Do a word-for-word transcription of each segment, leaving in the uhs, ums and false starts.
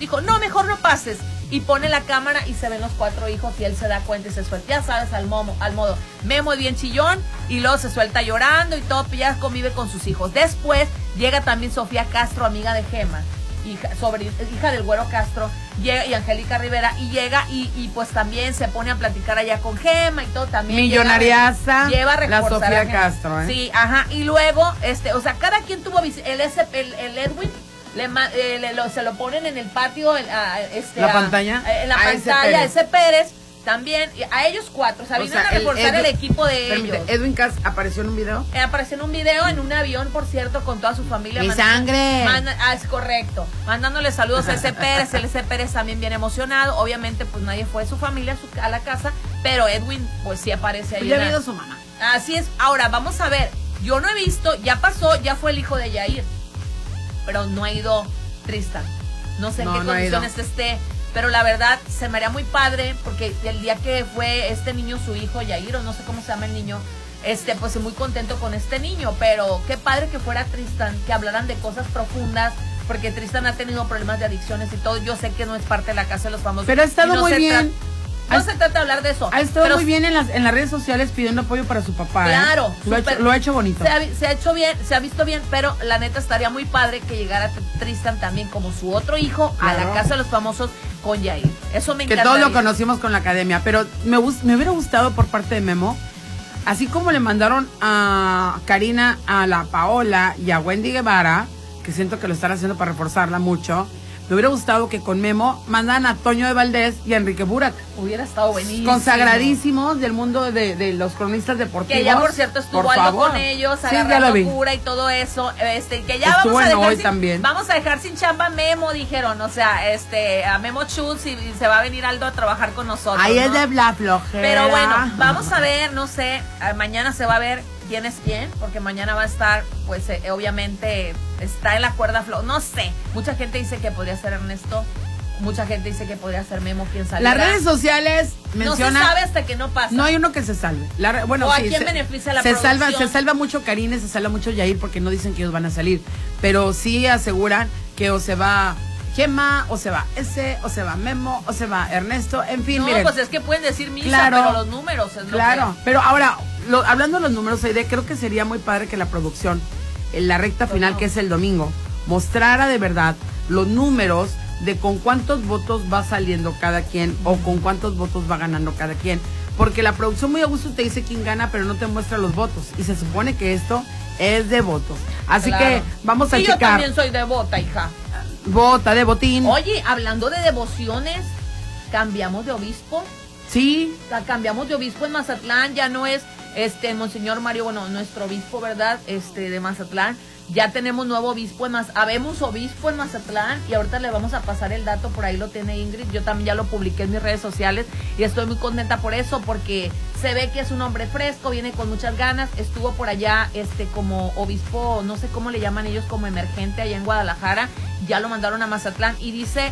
dijo, no, mejor no pases. Y pone la cámara y se ven los cuatro hijos y él se da cuenta y se suelta. Ya sabes, al, momo, al modo. Memo es bien chillón y luego se suelta llorando y todo, ya convive con sus hijos. Después llega también Sofía Castro, amiga de Gema, hija, sobre, hija del Güero Castro, llega, y Angélica Rivera, y llega y, y pues también se pone a platicar allá con Gema y todo también. Millonariaza, lleva a la Sofía a Castro, ¿eh? Sí, ajá, y luego, este, o sea, cada quien tuvo, el, el, el Edwin, Le, eh, le, lo, se lo ponen en el patio, en, a, este, la a, pantalla, a, en la a pantalla, ese ese Pérez, también, a ellos cuatro, o sea, o vinieron sea, a reforzar el, el equipo de permite, ellos. Edwin Cass apareció en un video. Eh, apareció en un video en un avión, por cierto, con toda su familia. ¡Mi mandando, sangre! Manda, ah, es correcto. Mandándole saludos a ese Pérez. El ese Pérez también bien emocionado. Obviamente, pues nadie fue de su familia a, su, a la casa, pero Edwin, pues sí aparece ahí. Ya ha ido su mamá. Así es. Ahora, vamos a ver. Yo no he visto, ya pasó, ya fue el hijo de Yair, pero no ha ido Tristan. No sé en no, qué no condiciones esté, pero la verdad se me haría muy padre, porque el día que fue este niño, su hijo, Yair, o no sé cómo se llama el niño, este, pues muy contento con este niño, pero qué padre que fuera Tristan, que hablaran de cosas profundas, porque Tristan ha tenido problemas de adicciones y todo. Yo sé que no es parte de la casa de los famosos. Pero ha estado no muy bien. No ha, se trata de hablar de eso. Ha estado pero, muy bien en las, en las redes sociales pidiendo apoyo para su papá. Claro. ¿eh? Lo, ha hecho, lo ha hecho bonito. Se ha, se ha hecho bien, se ha visto bien, pero la neta estaría muy padre que llegara Tristan también como su otro hijo, claro, a la casa de los famosos con Yair. Eso me encanta. Que todos lo conocimos con la academia, pero me, me hubiera gustado por parte de Memo, así como le mandaron a Karina, a la Paola y a Wendy Guevara, que siento que lo están haciendo para reforzarla mucho. Me hubiera gustado que con Memo mandan a Toño de Valdés y a Enrique Burak. Hubiera estado buenísimo. Consagradísimos del mundo de, de los cronistas deportivos. Que ya, por cierto, estuvo por algo favor. con ellos, sí, agarrando cura y todo eso. Este, que ya estuvo vamos a dejar hoy sin, también. Vamos a dejar sin chamba a Memo, dijeron. O sea, este, a Memo Schultz, y, y se va a venir Aldo a trabajar con nosotros. Ahí ¿no? es de la flojera. Pero bueno, vamos a ver, no sé, mañana se va a ver quién es quién, porque mañana va a estar, pues eh, obviamente está en la cuerda floja, no sé, mucha gente dice que podría ser Ernesto, mucha gente dice que podría ser Memo, quién sabe. Las redes sociales mencionan, no se sabe hasta que no pasa. No hay uno que se salve. La, bueno, o a sí, quién se, beneficia la se producción. salva, se salva mucho Karine, se salva mucho Yair, porque no dicen que ellos van a salir, pero sí aseguran que o se va Gema, o se va ese, o se va Memo, o se va Ernesto, en fin, no, miren. pues es que pueden decir misa, claro, pero los números es claro, lo que... pero ahora, lo, hablando de los números, Aide, creo que sería muy padre que la producción, en la recta final, no. que es el domingo, mostrara de verdad los números de con cuántos votos va saliendo cada quien, mm. o con cuántos votos va ganando cada quien, porque la producción muy a gusto te dice quién gana, pero no te muestra los votos, y se supone que esto es de votos, así claro. que vamos a y checar. Yo también soy devota, hija. Vota de botín. Oye, hablando de devociones, cambiamos de obispo. Sí. Cambiamos de obispo en Mazatlán, ya no es este Monseñor Mario, bueno, nuestro obispo, ¿verdad? Este de Mazatlán. Ya tenemos nuevo obispo en Mazatlán, habemos obispo en Mazatlán, y ahorita le vamos a pasar el dato, por ahí lo tiene Ingrid, yo también ya lo publiqué en mis redes sociales y estoy muy contenta por eso, porque se ve que es un hombre fresco, viene con muchas ganas, estuvo por allá este como obispo, no sé cómo le llaman ellos, como emergente allá en Guadalajara, ya lo mandaron a Mazatlán, y dice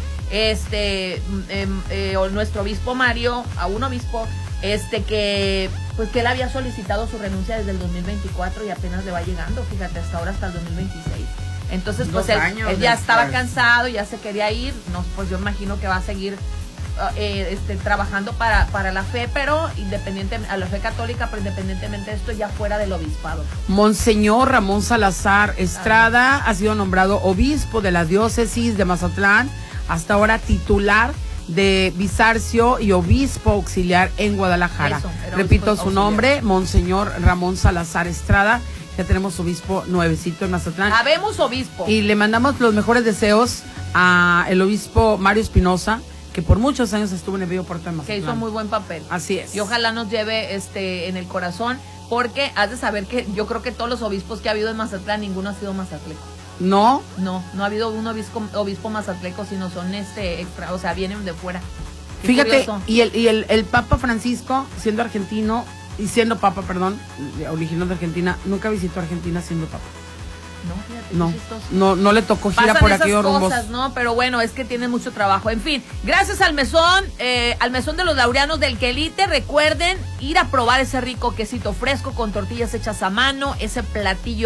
este eh, eh, nuestro obispo Mario, a un obispo, este que pues que él había solicitado su renuncia desde el dos mil veinticuatro y apenas le va llegando, fíjate, hasta ahora, hasta el dos mil veintiséis. Entonces, pues él, él ya estaba cansado, ya se quería ir, no, pues yo imagino que va a seguir uh, eh, este, trabajando para, para la fe, pero independiente, a la fe católica, pero independientemente de esto, ya fuera del obispado. Monseñor Ramón Salazar Estrada ah, ha sido nombrado obispo de la diócesis de Mazatlán, hasta ahora titular de Bizarcio y obispo auxiliar en Guadalajara. Eso, repito su auxiliar. Nombre, Monseñor Ramón Salazar Estrada. Ya tenemos obispo nuevecito en Mazatlán. Habemos obispo. Y le mandamos los mejores deseos a el obispo Mario Espinosa, que por muchos años estuvo en el Bello Puerto de Mazatlán. Que hizo muy buen papel. Así es. Y ojalá nos lleve este en el corazón, porque has de saber que yo creo que todos los obispos que ha habido en Mazatlán, ninguno ha sido mazatleco. No, no, no ha habido un obispo, obispo mazatleco, sino son este extra, o sea, vienen de fuera. Qué Fíjate, curioso. y el y el, el Papa Francisco, siendo argentino, y siendo Papa, perdón, original de Argentina, nunca visitó Argentina siendo Papa. No, fíjate, no, no, no le tocó gira Pasan por esas aquellos rumbos. Cosas, ¿no? Pero bueno, es que tienen mucho trabajo. En fin, gracias al mesón, eh, al mesón de los laureanos del Quelite. Recuerden ir a probar ese rico quesito fresco con tortillas hechas a mano, ese platillo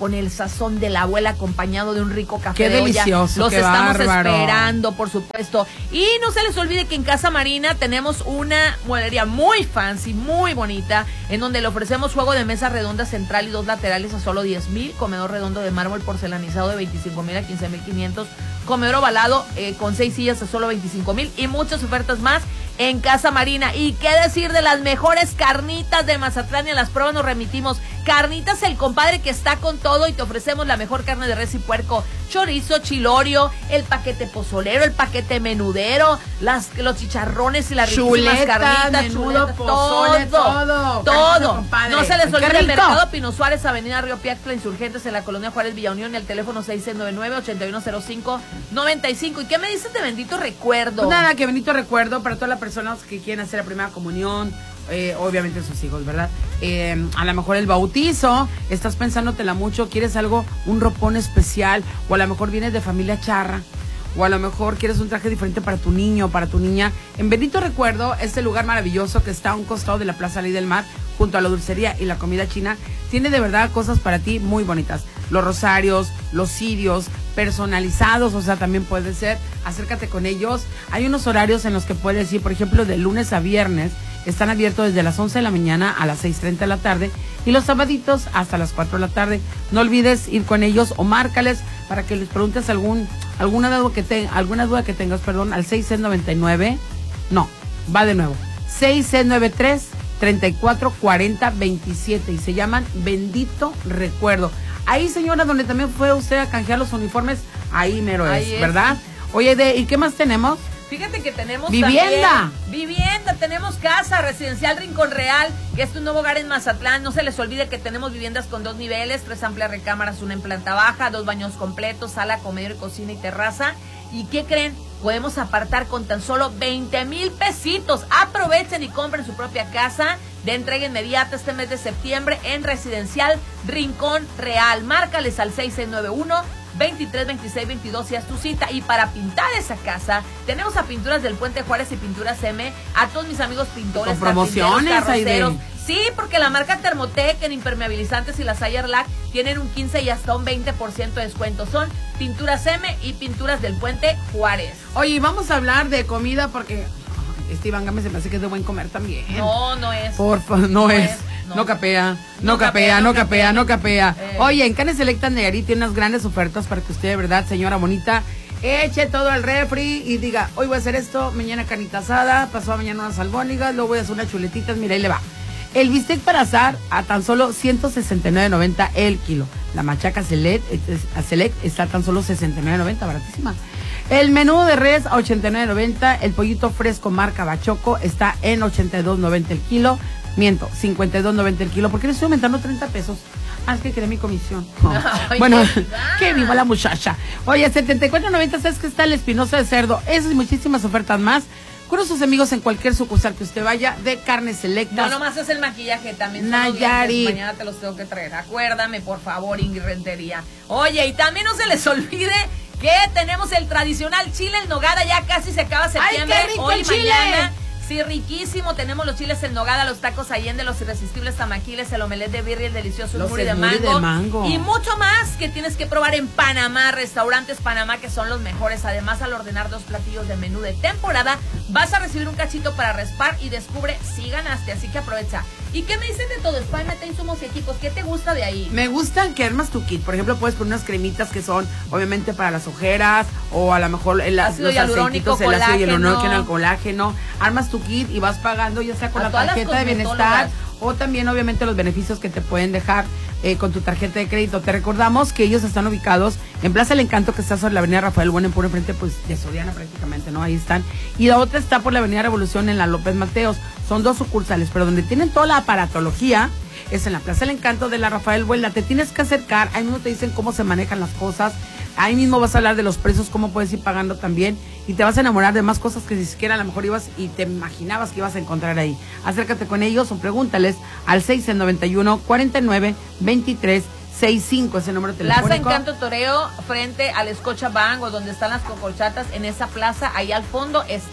con el sazón de la abuela acompañado de un rico café qué de olla. Delicioso, Los qué estamos bárbaro. esperando, por supuesto. Y no se les olvide que en Casa Marina tenemos una mueblería muy fancy, muy bonita, en donde le ofrecemos juego de mesa redonda central y dos laterales a solo diez mil, comedor redondo de mármol porcelanizado de veinticinco mil a quince mil quinientos, comedor ovalado eh, con seis sillas a solo veinticinco mil y muchas ofertas más en Casa Marina. Y qué decir de las mejores carnitas de Mazatlán, y a las pruebas nos remitimos. Carnitas El Compadre, que está con todo, y te ofrecemos la mejor carne de res y puerco, chorizo, chilorio, el paquete pozolero, el paquete menudero, las, los chicharrones y las riquísimas Chuleta, carnitas, menudo, chuletas, pozole, todo, todo, todo. No se les Ay, olvide qué el rico. Mercado Pino Suárez, Avenida Río Piaxtla, Insurgentes, en la Colonia Juárez, Villa Unión, y el teléfono seis seis nueve nueve, ocho uno cero cinco, nueve cinco. ¿Y qué me dices de Bendito Recuerdo? Pues nada, que bendito recuerdo para todas las personas que quieren hacer la primera comunión, eh, obviamente sus hijos, ¿verdad? Eh, a lo mejor el bautizo, estás pensándotela mucho, quieres algo, un ropón especial, o a lo mejor vienes de familia charra, o a lo mejor quieres un traje diferente para tu niño, para tu niña. En Bendito Recuerdo, este lugar maravilloso que está a un costado de la Plaza Ley del Mar, junto a la dulcería y la comida china, tiene de verdad cosas para ti muy bonitas. Los rosarios, los cirios, personalizados, o sea, también puede ser, acércate con ellos. Hay unos horarios en los que puedes ir, por ejemplo, de lunes a viernes, están abiertos desde las once de la mañana a las seis treinta de la tarde, y los sabaditos hasta las cuatro de la tarde. No olvides ir con ellos o márcales para que les preguntes algún alguna duda que te, alguna duda que tengas, perdón, al seis seis nueve nueve, no, va de nuevo, seis seis nueve tres, treinta y cuatro cuarenta veintisiete, y se llaman Bendito Recuerdo. Ahí, señora, donde también fue usted a canjear los uniformes, ahí mero es, Ahí es. ¿verdad? Oye, de, ¿y qué más tenemos? Fíjate que tenemos ¡Vivienda! también vivienda, tenemos casa residencial Rincón Real, que es tu nuevo hogar en Mazatlán. No se les olvide que tenemos viviendas con dos niveles, tres amplias recámaras, una en planta baja, dos baños completos, sala, comedor, cocina y terraza. ¿Y qué creen? Podemos apartar con tan solo veinte mil pesitos. Aprovechen y compren su propia casa de entrega inmediata este mes de septiembre en Residencial Rincón Real. Márcales al seis seis nueve uno, veintitrés veintiséis veintidós y haz tu cita. Y para pintar esa casa, tenemos a Pinturas del Puente Juárez y Pinturas M, a todos mis amigos pintores, Con promociones, carpinteros, Aide. Sí, porque la marca Thermotec en impermeabilizantes y la Sayer Lac tienen un quince y hasta un veinte por ciento de descuento. Son Pinturas M y Pinturas del Puente Juárez. Oye, vamos a hablar de comida porque este Iván Gámez se me hace que es de buen comer también. No, no es. Porfa, no, No es. es, no. No capea, no, No capea, capea, no no capea, no capea. Eh. Oye, en Carnes Selectas Nayarit tiene unas grandes ofertas para que usted, de verdad, señora bonita, eche todo al refri y diga, hoy voy a hacer esto, mañana carnita asada, pasado mañana unas albóndigas, luego voy a hacer unas chuletitas, mira, ahí le va. El bistec para asar a tan solo ciento sesenta y nueve noventa el kilo. La machaca select, select está a tan solo sesenta y nueve noventa, baratísima. El menú de res a ochenta y nueve noventa, el pollito fresco marca Bachoco está en ochenta y dos noventa el kilo. Miento, cincuenta y dos noventa el kilo, porque le estoy aumentando treinta pesos. Ah, es que quería mi comisión. Oh. Ay, Bueno, qué que viva la muchacha. Oye, setenta y cuatro noventa, ¿sabes que está el espinoso de cerdo? Esas y muchísimas ofertas más. Con sus amigos en cualquier sucursal que usted vaya de Carnes Selectas. No, nomás es el maquillaje, también son los Nayarit. dientes. Mañana te los tengo que traer. Acuérdame, por favor, Ingrid Rentería. Oye, y también no se les olvide que tenemos el tradicional chile en nogada. Ya casi se acaba septiembre. ¡Ay, qué rico Hoy, el chile! mañana. Sí, riquísimo. Tenemos los chiles en nogada, los tacos Allende, los irresistibles tamaquiles, el omelette de birria, el delicioso Los smoothie de smoothie mango, de mango. y mucho más que tienes que probar en Panamá, Restaurantes Panamá, que son los mejores. Además, al ordenar dos platillos de menú de temporada, vas a recibir un cachito para raspar y descubre si ganaste, así que aprovecha. ¿Y qué me dicen de todo Spa, Meta Insumos y Equipos? ¿Qué te gusta de ahí? Me gustan que armas tu kit. Por ejemplo, puedes poner unas cremitas que son obviamente para las ojeras, o a lo mejor el, Ácido los hialurónico, aceititos, el ácido hialurónico, colágeno. el colágeno. Armas tu kit y vas pagando ya sea con A la todas las tarjeta de bienestar cosmetólogas. o también obviamente los beneficios que te pueden dejar eh, con tu tarjeta de crédito. Te recordamos que ellos están ubicados en Plaza El Encanto, que está sobre la avenida Rafael Bueno, en puro enfrente pues de Soriana prácticamente, ¿no? Ahí están. Y la otra está por la avenida Revolución en la López Mateos. Son dos sucursales, pero donde tienen toda la aparatología es en la Plaza El Encanto de la Rafael Buena. Te tienes que acercar, ahí mismo te dicen cómo se manejan las cosas, ahí mismo vas a hablar de los precios, cómo puedes ir pagando también, y te vas a enamorar de más cosas que ni siquiera a lo mejor ibas y te imaginabas que ibas a encontrar ahí. Acércate con ellos o pregúntales al seis noventa y uno, cuarenta y nueve, veintitrés sesenta y cinco, ese número telefónico. Plaza Encanto Toreo, frente al Scotiabank, o donde están las cocolchatas, en esa plaza, ahí al fondo están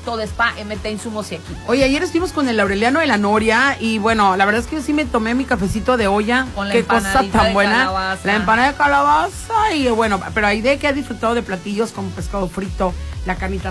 Todo Spa, M T Insumos y Equipo. Oye, ayer estuvimos con el Aureliano de la Noria y bueno, la verdad es que yo sí me tomé mi cafecito de olla. Con la Qué cosa tan de buena. calabaza. La empanada de calabaza y bueno, pero hay de que ha disfrutado de platillos como pescado frito, la carnita